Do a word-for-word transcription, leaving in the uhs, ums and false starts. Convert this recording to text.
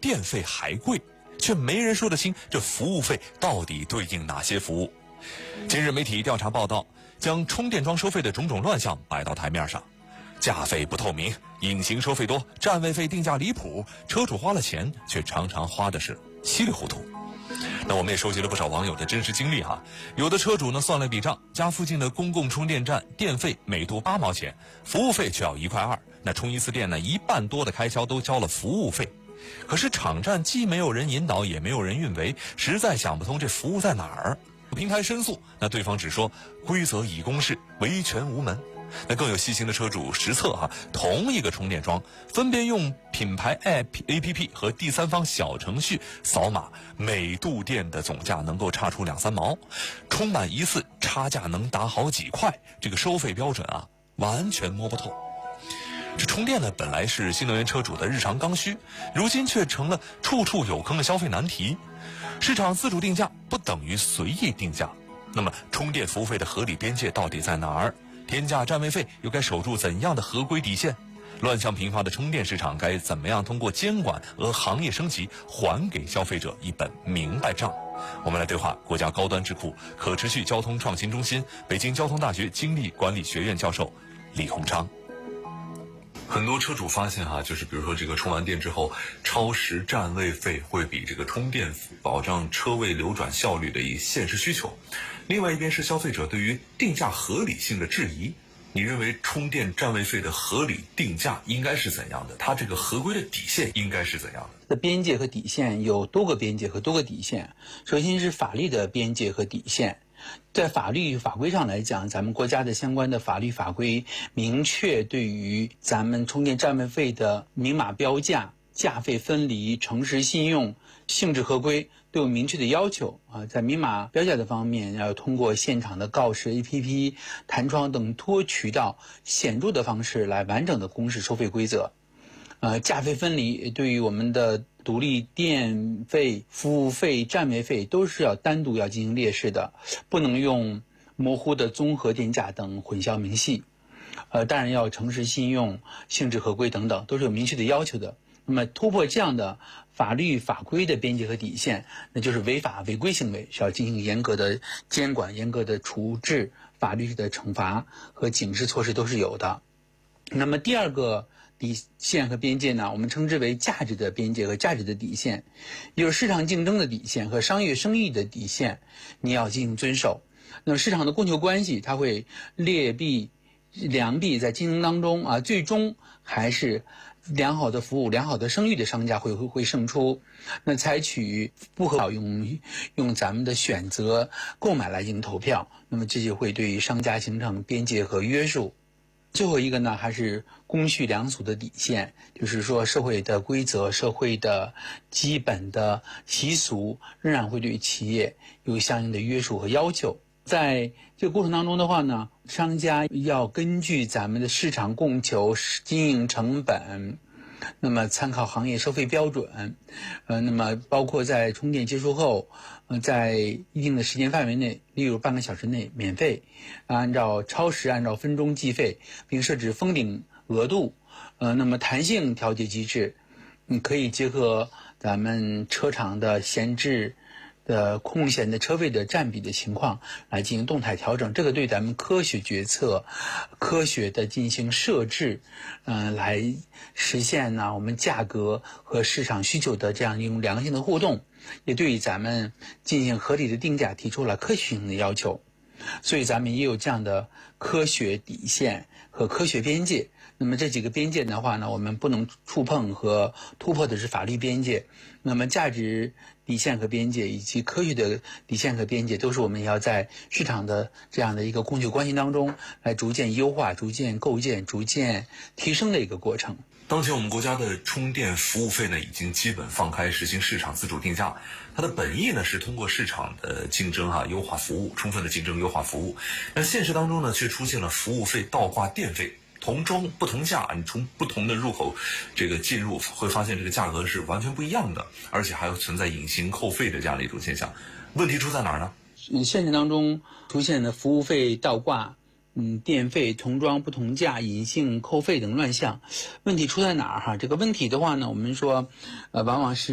电费还贵，却没人说得清这服务费到底对应哪些服务。今日媒体调查报道，将充电桩收费的种种乱象摆到台面上，价费不透明，隐形收费多，占位费定价离谱，车主花了钱却常常花的是稀里糊涂。那我们也收集了不少网友的真实经历哈，有的车主呢算了笔账，家附近的公共充电站电费每度八毛钱，服务费却要一块二，那充一次电呢一半多的开销都交了服务费。可是场站既没有人引导，也没有人运维，实在想不通这服务在哪儿。平台申诉，那对方只说规则已公示，维权无门。那更有细心的车主实测哈，同一个充电桩分别用品牌 A P P 和第三方小程序扫码，每度电的总价能够差出两三毛，充满一次差价能打好几块，这个收费标准啊完全摸不透。这充电呢本来是新能源车主的日常刚需，如今却成了处处有坑的消费难题。市场自主定价不等于随意定价，那么充电服务费的合理边界到底在哪儿？天价占位费又该守住怎样的合规底线？乱象频发的充电市场该怎么样通过监管和行业升级还给消费者一本明白账？我们来对话国家高端智库可持续交通创新中心北京交通大学精力管理学院教授李洪昌。很多车主发现哈，就是比如说这个充完电之后，超时占位费会比这个充电保障车位流转效率的一现实需求。另外一边是消费者对于定价合理性的质疑。你认为充电占位费的合理定价应该是怎样的？它这个合规的底线应该是怎样的？ 的边界和底线有多个边界和多个底线。首先是法律的边界和底线。在法律法规上来讲，咱们国家的相关的法律法规明确对于咱们充电占位费的明码标价、价费分离、诚实信用、性质合规都有明确的要求啊。在明码标价的方面，要通过现场的告示、A P P、弹窗等多渠道显著的方式来完整的公示收费规则。呃，价费分离对于我们的独立电费、服务费、占位费都是要单独要进行列示的，不能用模糊的综合电价等混淆明细。呃，当然要诚实信用、性质合规等等，都是有明确的要求的。那么突破这样的法律法规的边界和底线，那就是违法违规行为，需要进行严格的监管、严格的处置，法律的惩罚和警示措施都是有的。那么第二个底线和边界呢，我们称之为价值的边界和价值的底线，也就是市场竞争的底线和商业生意的底线，你要进行遵守。那么市场的供求关系，它会劣币良币，在竞争当中啊，最终还是良好的服务、良好的声誉的商家会会会胜出。那采取不合法用用咱们的选择购买来进行投票，那么这就会对商家形成边界和约束。最后一个呢，还是公序良俗的底线，就是说社会的规则、社会的基本的习俗仍然会对企业有相应的约束和要求。在这个过程当中的话呢，商家要根据咱们的市场供求、经营成本，那么参考行业收费标准，呃，那么包括在充电结束后，呃，在一定的时间范围内，例如半个小时内免费，按照超时按照分钟计费，并设置封顶额度，呃，那么弹性调节机制，你可以结合咱们车厂的闲置的空闲的车位的占比的情况来进行动态调整，这个对咱们科学决策、科学的进行设置，嗯、呃，来实现呢我们价格和市场需求的这样一种良性的互动，也对咱们进行合理的定价提出了科学性的要求。所以咱们也有这样的科学底线和科学边界。那么这几个边界的话呢，我们不能触碰和突破的是法律边界。那么价值底线和边界以及科学的底线和边界，都是我们要在市场的这样的一个供求关系当中来逐渐优化、逐渐构建、逐渐提升的一个过程。 当前我们国家的充电服务费呢，已经基本放开实行市场自主定价，它的本意呢是通过市场的竞争哈、啊、优化服务，充分的竞争优化服务。那现实当中呢，却出现了服务费倒挂电费，同装不同价，你从不同的入口这个进入，会发现这个价格是完全不一样的，而且还有存在隐形扣费的这样的一种现象。问题出在哪儿呢？ 现实当中出现的服务费倒挂。嗯，电费同装不同价、隐性扣费等乱象，问题出在哪儿哈？这个问题的话呢，我们说，呃，往往是